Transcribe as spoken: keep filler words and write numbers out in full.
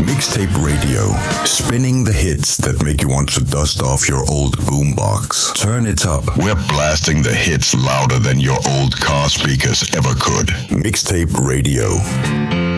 Mixtape Radio, spinning the hits that make you want to dust off your old boombox. Turn it up. We're blasting the hits louder than your old car speakers ever could. Mixtape Radio.